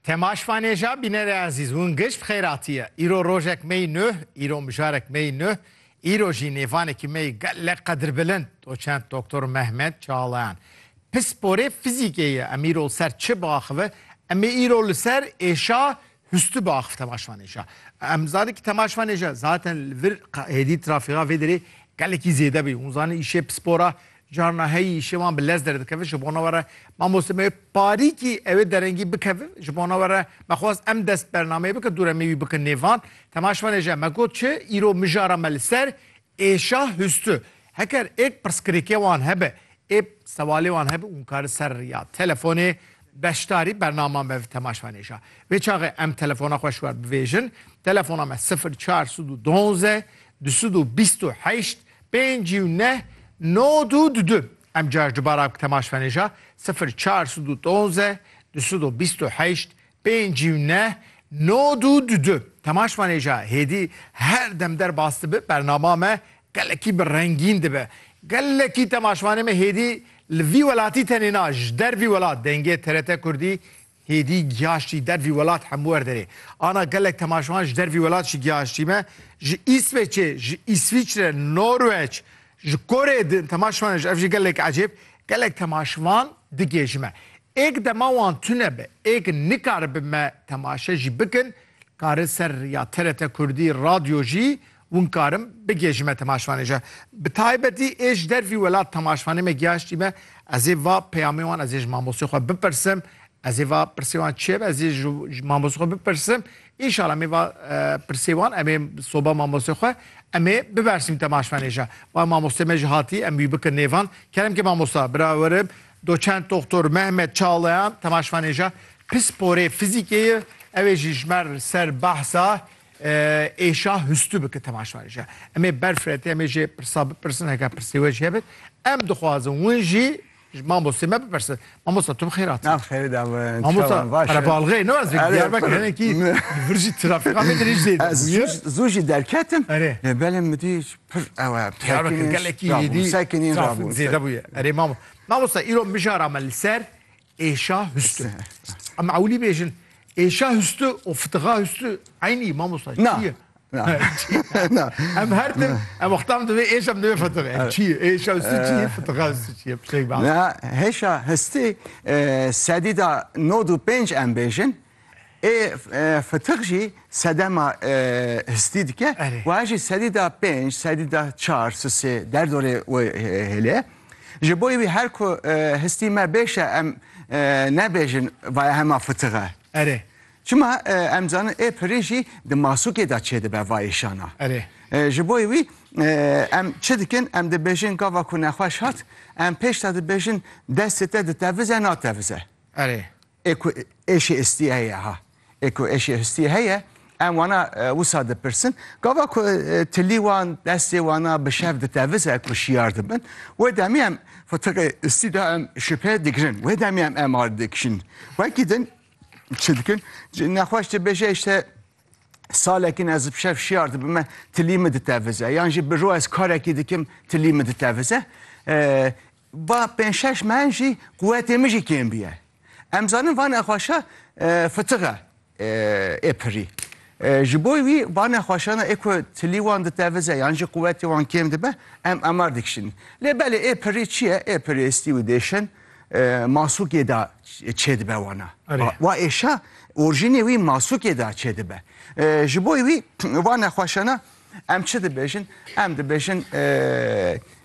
Temaşvanêja bînerê ezîz hûn giş bi xêratiye. Îro rojek mey nûh, îro mijarek mey nûh, îro jî nêvanekî mey gelek qedirbilind. Doçent Doktor Mehmet Çağlayan. Pisporê fîzîkê ye. Em îro ser çi biaxive? Em ê îro li ser êşa hüstü biaxiv temaşvanêja. Em zanî ki temaşvanêja zaten li vir hêdî trafîka vê derê gelekî zêde bî. Hûn zanî îşê pispora carna heyî îşê wan bi lez derdikeve ji bona were mamostê parîkî ew ê derengî bikeve ji bona were me xwast em dest bernameyê bike dûremê wî bikin nêvan temaşvanêja me got çi îro mijara me li ser êşa hüstü heker êk pirskirêkê wan hebe ê sewalê wan hebe hûn kare ser ya telefonê beşdarî bernama me temaşvanêja vê çaxê em telefona xwe ji we bivêjin telefona me 0412 228 5 9 em car dubara temaşvanêja 0412 228 5 9 temaşvanêja hêdî her dem derbas dibe bernama me gelekî bi rengîn dibe gelekî temaşvanê me hêdî li vî welatî tenê na ji dervî welat dengê TRT Kurdî hêdî gihaştî dervî welat hemû werderê ana gelek temaşvan ji dervî welat jî gihaştî me ji İsveçê ji İsviçre Norweç ji Korê temaşvan ji ev jî gelek ecêb gelek temaşvan digêj me êk dema wan tune be êk nikare bi me temaşe jî bikin kare ser ya TRT Kurdî radyo jî hûn karim bigêj me temaşvanêja bi taybetî ê ji dervî welat temaşvanê me gihaştî me ez ê va peyamê wan ez ê ji mamostê xwe bipirsim ez ê va pirsê wan çi ye ez ê ji mamostê xwe bipirsim înşallah em ê va pirsê wan em ê soba mamostê xwe em ê bibersîm temaşvanêja va mamostê me jî hatî em wî bikin nêvan kerem ki mamosta birawerim Doçent Doktor Mehmet Çağlayan temaşvanêja pisporê fîzîkê ye ew ê jî ji me ser behsa êşa hüstü bike temaşvanêja em ê berfirete em ê jê pirsa bipirsin heger pirsê we jî hebit em dixwazin hûn jî mamostê me bipirsin mamosta tu bi xêrat mamosta erebalxê ne ez Diyarbekir hinekî vir jî trafîka me dirîj zêde zû jî derketim belê min dî pir ew Diyarbekir gelekî hêdî trafîk zêde bûye erê mamosta îro mijara me li ser êşa hüstü em ewlî bêjin êşa hüstü û fitixa hüstü aynî mamosta çi ye em her tim em wextam divê êş em divê fitixe çi ye êşa hüstü çi ye fitixa hüstü çi ye piştek bas hêşa histî sedîda nod û pênc em bêjin ê fitix jî sedema histî dike wa jî sedîda pênc sedîda çar sisê derdorê hêlê ji bo wî her ku histî me bêşe em nebêjin vaya hema fitixe erê çima em zanin ê pirî jî di masûkê da çêdibe va êşana ji bo wî em çi dikin em dibêjin gava ku nexweş hat em pêş de dibêjin destê te ditevize natevize erê ê ku êşê histî heye ha ê ku êşê histî heye em wana wisa dipirsin gava ku tilî wan destê wana bi şev ditevize ku şiyar dibin wê demî em fitiqê histî da em şüphe dikirin wê demî em emar dikişin wekî din çi dikin nexweş dibêje işte salekî ez bi şev şiyar dibime tilî min ditevize yan jî bi ro ez karekî dikim tilî min ditevize ba pênc şeş mehin jî quwetê min jî kêm bûye em zanin van nexweşa fitixe ê pirî ji bo wî van nexweşana ê ku tilî wan ditevize yan jî quwetê wan kêm dibe em emar dikişin lê belê ê pirî çi ye ê pirî histî wî dêşin masûkê da çêdibe wana wa êşa orjinê wî masûkê da çêdibe ji bo wî van nexweşana em çi dibêjin em dibêjin